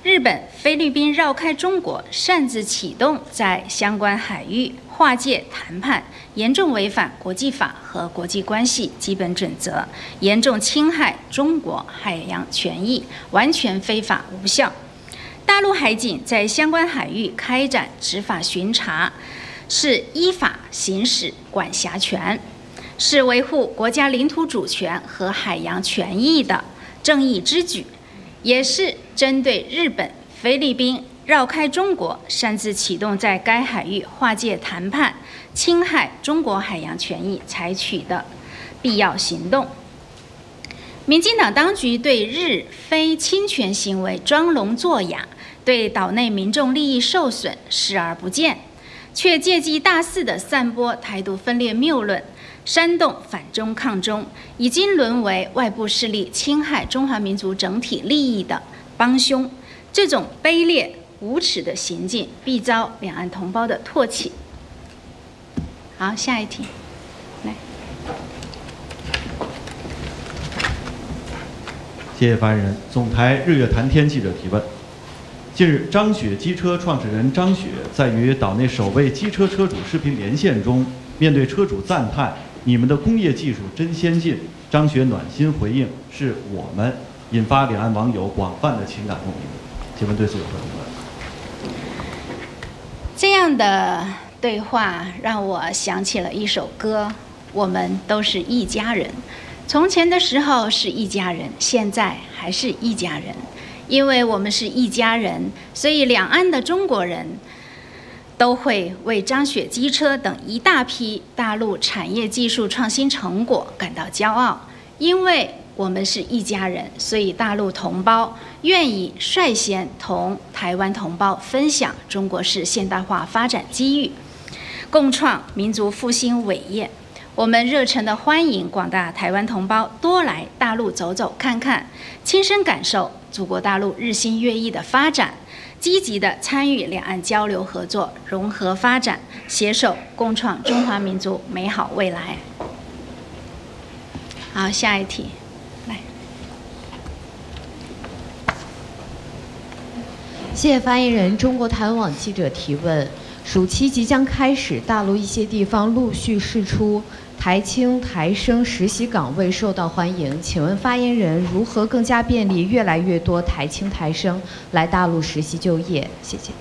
日本、菲律宾绕开中国，擅自启动在相关海域划界谈判，严重违反国际法和国际关系基本准则，严重侵害中国海洋权益，完全非法无效。大陆海警在相关海域开展执法巡查，是依法行使管辖权，是维护国家领土主权和海洋权益的正义之举，也是针对日本、菲律宾绕开中国，擅自启动在该海域划界谈判，侵害中国海洋权益采取的必要行动。民进党当局对日非侵权行为装聋作哑，对岛内民众利益受损视而不见，却借机大肆地散播台独分裂谬论，煽动反中抗中，已经沦为外部势力侵害中华民族整体利益的帮凶。这种卑劣无耻的行径，必遭两岸同胞的唾弃。好，下一题，来。 谢谢发言人。总台日月谈天记者提问：近日，张雪机车创始人张雪在与岛内首位机车车主视频连线中，面对车主赞叹你们的工业技术真先进，张雪暖心回应是我们，引发两岸网友广泛的情感共鸣。请问对此有何评论？ 这样的对话让我想起了一首歌，我们都是一家人。从前的时候是一家人，现在还是一家人。因为我们是一家人，所以两岸的中国人都会为张雪机车等一大批大陆产业技术创新成果感到骄傲。因为我们是一家人，所以大陆同胞愿意率先同台湾同胞分享中国式现代化发展机遇，共创民族复兴伟业。我们热忱地欢迎广大台湾同胞多来大陆走走看看，亲身感受祖国大陆日新月异的发展，积极地参与两岸交流合作、融合发展，携手共创中华民族美好未来。好，下一题，来。 谢谢发言人。中国台湾网记者提问：暑期即将开始，大陆一些地方陆续释出台青、台生实习岗位受到欢迎，请问发言人如何更加便利越来越多台青、台生来大陆实习就业？谢谢。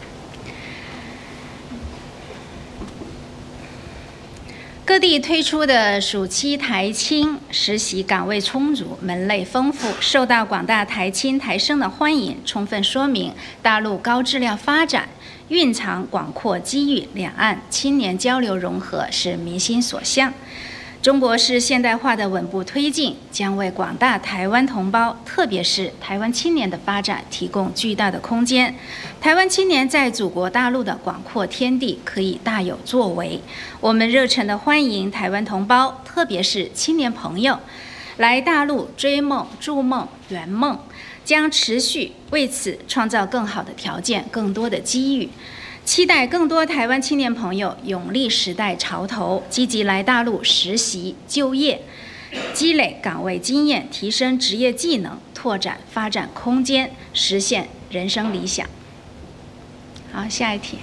各地推出的暑期台青实习岗位充足，门类丰富，受到广大台青、台生的欢迎，充分说明大陆高质量发展蕴藏广阔机遇，两岸青年交流融合是民心所向。中国式现代化的稳步推进，将为广大台湾同胞，特别是台湾青年的发展提供巨大的空间。台湾青年在祖国大陆的广阔天地可以大有作为。我们热忱地欢迎台湾同胞，特别是青年朋友，来大陆追梦、筑梦、圆梦，将持续为此创造更好的条件、更多的机遇。期待更多台湾青年朋友勇立时代潮头，积极来大陆实习就业，积累岗位经验，提升职业技能，拓展发展空间，实现人生理想。好，下一题。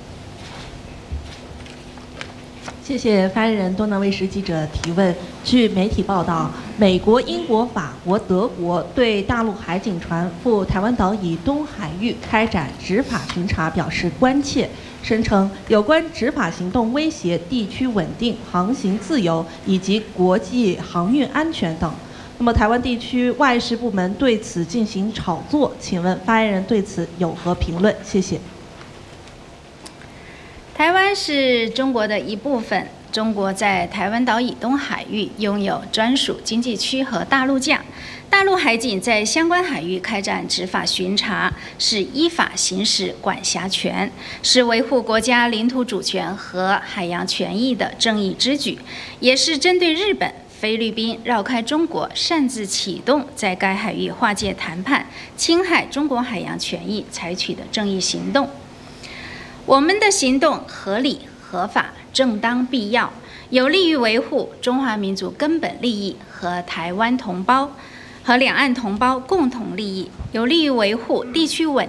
谢谢发言人。东南卫视记者提问：据媒体报道，美国、英国、法国、德国对大陆海警船赴台湾岛以东海域开展执法巡查表示关切，声称有关执法行动威胁地区稳定、航行自由以及国际航运安全等。那么，台湾地区外事部门对此进行炒作，请问发言人对此有何评论？谢谢。 台湾是中国的一部分，中国在台湾岛以东海域拥有专属经济区和大陆架。大陆海警在相关海域开展执法巡查，是依法行使管辖权，是维护国家领土主权和海洋权益的正义之举，也是针对日本、菲律宾绕开中国，擅自启动在该海域划界谈判，侵害中国海洋权益采取的正义行动。我们的行动合理、合法、正当、必要，有利于维护中华民族根本利益和台湾同胞和两岸同胞共同利益，有利于维护地区稳